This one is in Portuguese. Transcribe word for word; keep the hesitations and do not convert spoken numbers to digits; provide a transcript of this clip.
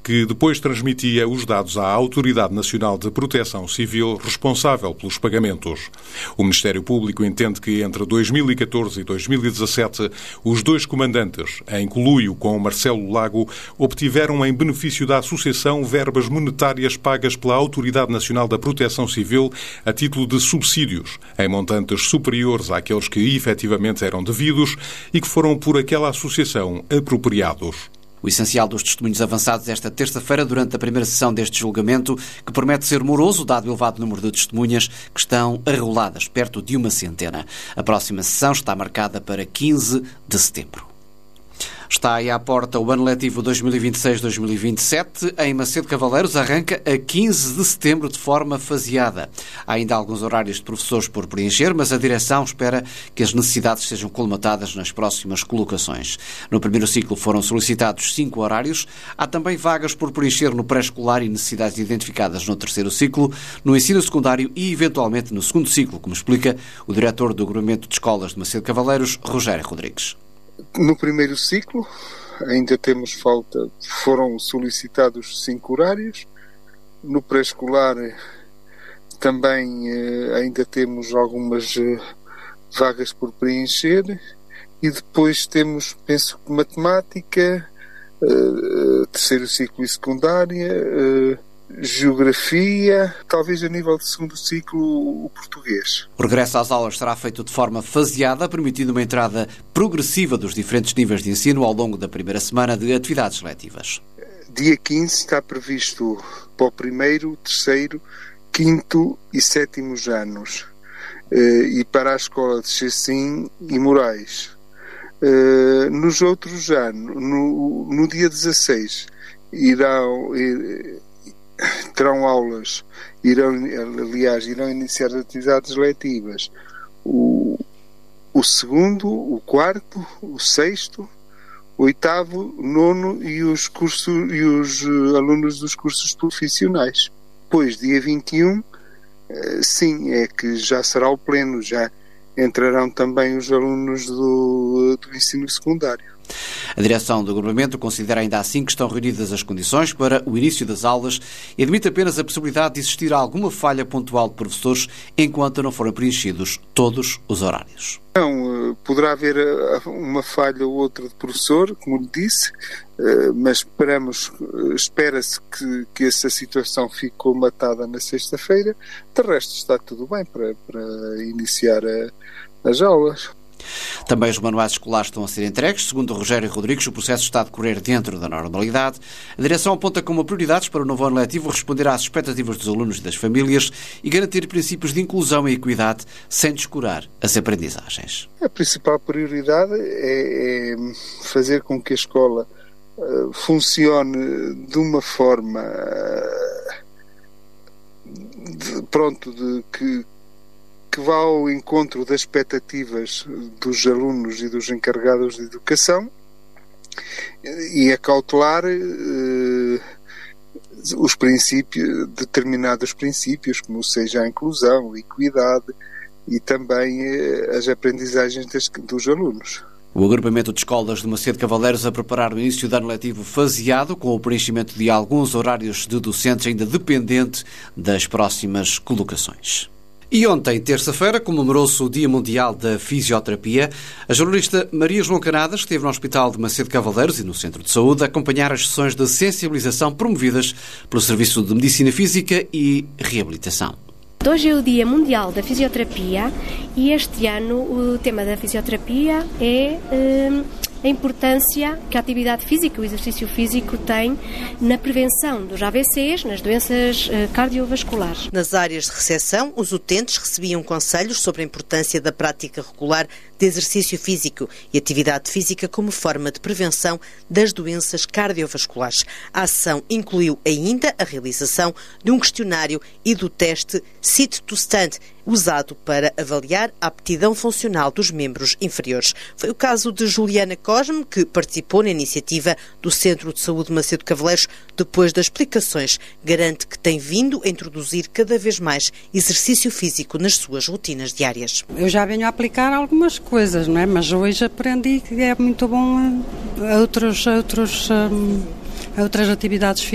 que depois transmitia os dados à Autoridade Nacional de Proteção Civil, responsável pelos pagamentos. O Ministério Público entende que entre dois mil e catorze e dois mil e dezassete, os dois comandantes, em conluio com Marcelo Lago, obtiveram em benefício da Associação verbas monetárias pagas pela Autoridade Nacional da Proteção Civil a título de subsídios, em montantes superiores àqueles que efetivamente eram devidos e que foram por aquela associação apropriados. O essencial dos testemunhos avançados esta terça-feira durante a primeira sessão deste julgamento, que promete ser moroso, dado o elevado número de testemunhas que estão arroladas, perto de uma centena. A próxima sessão está marcada para quinze de setembro. Está aí à porta o ano letivo dois mil e vinte e seis dois mil e vinte e sete. Em Macedo Cavaleiros arranca a quinze de setembro de forma faseada. Há ainda alguns horários de professores por preencher, mas a direção espera que as necessidades sejam colmatadas nas próximas colocações. No primeiro ciclo foram solicitados cinco horários. Há também vagas por preencher no pré-escolar e necessidades identificadas no terceiro ciclo, no ensino secundário e, eventualmente, no segundo ciclo, como explica o diretor do Agrupamento de Escolas de Macedo Cavaleiros, Rogério Rodrigues. No primeiro ciclo, ainda temos falta, foram solicitados cinco horários. No pré-escolar, também eh, ainda temos algumas eh, vagas por preencher. E depois temos, penso que matemática, eh, terceiro ciclo e secundária, eh, geografia, talvez a nível de segundo ciclo o português. O regresso às aulas será feito de forma faseada, permitindo uma entrada progressiva dos diferentes níveis de ensino ao longo da primeira semana de atividades letivas. Dia quinze está previsto para o primeiro, terceiro, quinto e sétimos anos, e para a escola de Chessim e Moraes. Nos outros anos, no, no dia dezasseis, irão... terão aulas, irão, aliás, irão iniciar as atividades letivas o, o segundo, o quarto, o sexto, o oitavo, o nono e os, cursos, e os uh, alunos dos cursos profissionais. Depois, dia vinte e um, uh, sim, é que já será o pleno, já entrarão também os alunos do, do ensino secundário. A direção do agrupamento considera ainda assim que estão reunidas as condições para o início das aulas e admite apenas a possibilidade de existir alguma falha pontual de professores enquanto não forem preenchidos todos os horários. Não, poderá haver uma falha ou outra de professor, como lhe disse, mas esperamos, espera-se que, que essa situação fique colmatada na sexta-feira. De resto está tudo bem para, para iniciar a, as aulas. Também os manuais escolares estão a ser entregues. Segundo Rogério Rodrigues, o processo está a decorrer dentro da normalidade. A direção aponta como prioridades para o novo ano letivo responder às expectativas dos alunos e das famílias e garantir princípios de inclusão e equidade sem descurar as aprendizagens. A principal prioridade é, é fazer com que a escola uh, funcione de uma forma uh, de, pronto, de que que vá ao encontro das expectativas dos alunos e dos encarregados de educação e acautelar eh, os princípios, determinados princípios, como seja a inclusão, a equidade e também eh, as aprendizagens das, dos alunos. O agrupamento de escolas de Macedo Cavaleiros a preparar o início do ano letivo faseado, com o preenchimento de alguns horários de docentes ainda dependente das próximas colocações. E ontem, terça-feira, comemorou-se o Dia Mundial da Fisioterapia. A jornalista Maria João Canadas esteve no Hospital de Macedo Cavaleiros e no Centro de Saúde a acompanhar as sessões de sensibilização promovidas pelo Serviço de Medicina Física e Reabilitação. Hoje é o Dia Mundial da Fisioterapia e este ano o tema da fisioterapia é hum, a importância que a atividade física, o exercício físico tem na prevenção dos A V Cs, nas doenças cardiovasculares. Nas áreas de recepção, os utentes recebiam conselhos sobre a importância da prática regular de exercício físico e atividade física como forma de prevenção das doenças cardiovasculares. A ação incluiu ainda a realização de um questionário e do teste Sit to Stand, usado para avaliar a aptidão funcional dos membros inferiores. Foi o caso de Juliana Cosme, que participou na iniciativa do Centro de Saúde Macedo Cavaleiros depois das explicações. Garante que tem vindo a introduzir cada vez mais exercício físico nas suas rotinas diárias. Eu já venho a aplicar algumas coisas, não é? Mas hoje aprendi que é muito bom a, outros, a, outros, a outras atividades físicas.